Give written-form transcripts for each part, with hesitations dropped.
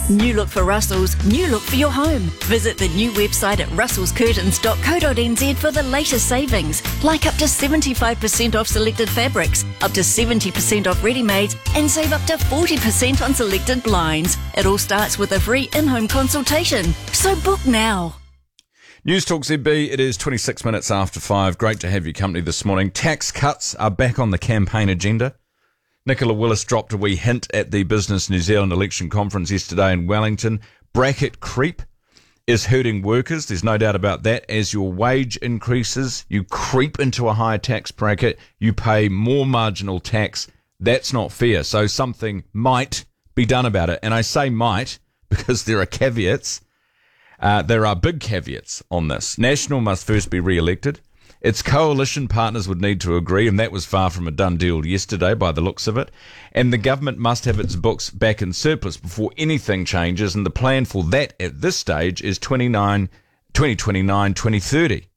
New look for Russell's, new look for your home. Visit the new website at russellscurtains.co.nz for the latest savings, like up to 75% off selected fabrics, up to 70% off ready-mades, and save up to 40% on selected blinds. It all starts with a free in-home consultation. So book now. News Talk ZB, it is 26 minutes after 5. Great to have your company this morning. Tax cuts are back on the campaign agenda. Nicola Willis dropped a wee hint at the Business New Zealand election conference yesterday in Wellington. Bracket creep is hurting workers. There's no doubt about that. As your wage increases, you creep into a higher tax bracket. You pay more marginal tax. That's not fair. So something might be done about it. And I say might because there are caveats. There are big caveats on this. National must first be re-elected. Its coalition partners would need to agree, and that was far from a done deal yesterday by the looks of it. And the government must have its books back in surplus before anything changes, and the plan for that at this stage is 2029, 2030.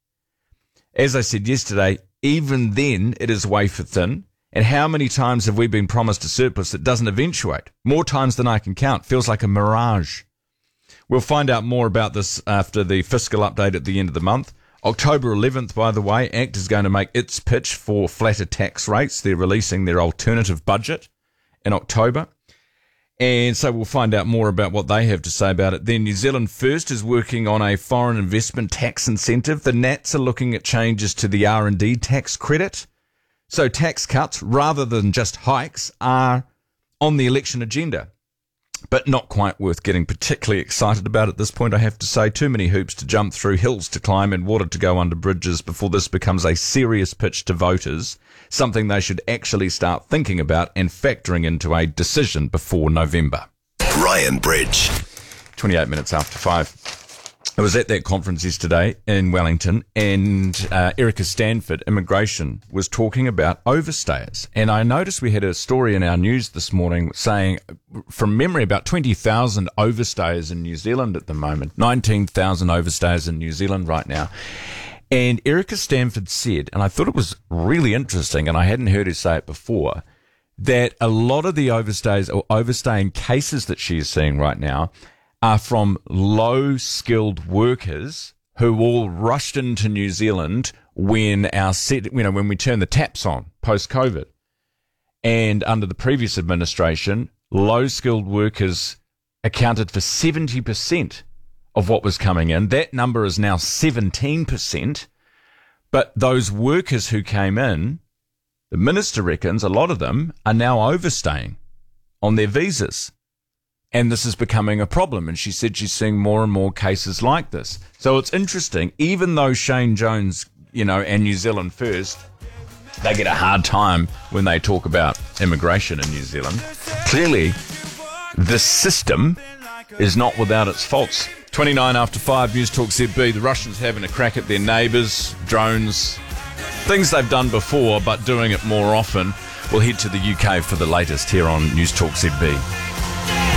As I said yesterday, even then it is wafer thin. And how many times have we been promised a surplus that doesn't eventuate? More times than I can count. Feels like a mirage. We'll find out more about this after the fiscal update at the end of the month. October 11th, by the way, ACT is going to make its pitch for flatter tax rates. They're releasing their alternative budget in October. And so we'll find out more about what they have to say about it. Then New Zealand First is working on a foreign investment tax incentive. The Nats are looking at changes to the R&D tax credit. So tax cuts, rather than just hikes, are on the election agenda. But not quite worth getting particularly excited about at this point, I have to say. Too many hoops to jump through, hills to climb, and water to go under bridges before this becomes a serious pitch to voters, something they should actually start thinking about and factoring into a decision before November. Ryan Bridge. 28 minutes after 5. I was at that conference yesterday in Wellington, and Erica Stanford, Immigration, was talking about overstayers. And I noticed we had a story in our news this morning saying, from memory, about 20,000 overstayers in New Zealand at the moment. 19,000 overstayers in New Zealand right now. And Erica Stanford said, and I thought it was really interesting, and I hadn't heard her say it before, that a lot of the overstays or overstaying cases that she is seeing right now are from low-skilled workers who all rushed into New Zealand when when we turned the taps on post-COVID. And under the previous administration, low-skilled workers accounted for 70% of what was coming in. That number is now 17%. But those workers who came in, the minister reckons a lot of them are now overstaying on their visas. And this is becoming a problem. And she said she's seeing more and more cases like this. So it's interesting, even though Shane Jones, and New Zealand First, they get a hard time when they talk about immigration in New Zealand. Clearly, the system is not without its faults. 29 after 5, News Talk ZB. The Russians having a crack at their neighbours, drones, things they've done before, but doing it more often. We'll head to the UK for the latest here on News Talk ZB.